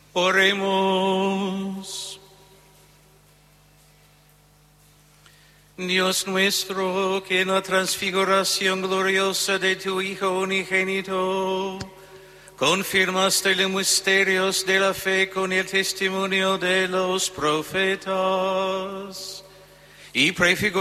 Oremos. Dios nuestro, que en la transfiguración gloriosa de tu Hijo unigénito confirmaste los misterios de la fe con el testimonio de los profetas y prefiguraste